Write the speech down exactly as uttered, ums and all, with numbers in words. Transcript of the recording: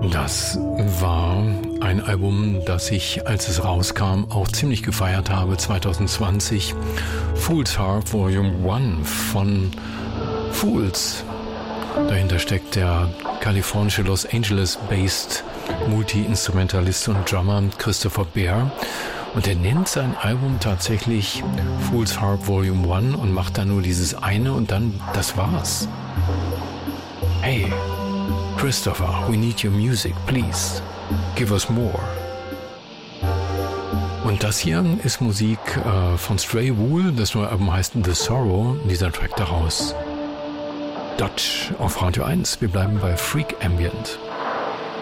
Das war ein Album, das ich, als es rauskam, auch ziemlich gefeiert habe, zwanzig zwanzig. Fool's Harp Volume eins von Fools. Dahinter steckt der kalifornische Los Angeles-based Multi-Instrumentalist und Drummer Christopher Bear. Und er nennt sein Album tatsächlich Fool's Harp Volume eins und macht dann nur dieses eine und dann, das war's. Hey, Christopher, we need your music, please. Give us more. Und das hier ist Musik äh, von Stray Wool. Das neue Album heißt The Sorrow. Dieser Track daraus. Dutch auf Radio eins. Wir bleiben bei Freak Ambient.